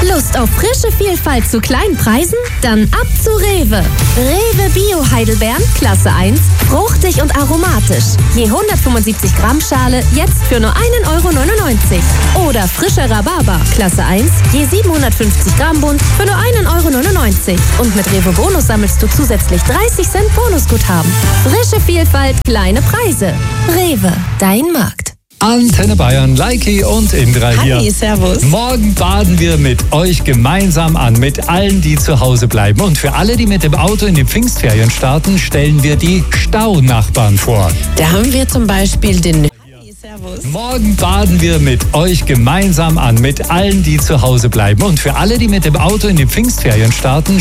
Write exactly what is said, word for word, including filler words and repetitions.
Lust auf frische Vielfalt zu kleinen Preisen? Dann ab zu Rewe. Rewe Bio Heidelbeeren, Klasse eins, fruchtig und aromatisch. Je hundertfünfundsiebzig Gramm Schale jetzt für nur ein Euro neunundneunzig. Oder frischer Rhabarber, Klasse eins, je siebenhundertfünfzig Gramm Bund für nur ein Euro neunundneunzig. Und mit Rewe Bonus sammelst du zusätzlich dreißig Cent Bonusguthaben. Frische Vielfalt, kleine Preise. Rewe, dein Markt. Antenne Bayern, Leiki und Indra hier. Hi, servus. Morgen baden wir mit euch gemeinsam an, mit allen, die zu Hause bleiben. Und für alle, die mit dem Auto in die Pfingstferien starten, stellen wir die Staunachbarn vor. Da haben wir zum Beispiel den... Servus. Morgen baden wir mit euch gemeinsam an, mit allen, die zu Hause bleiben. Und für alle, die mit dem Auto in die Pfingstferien starten,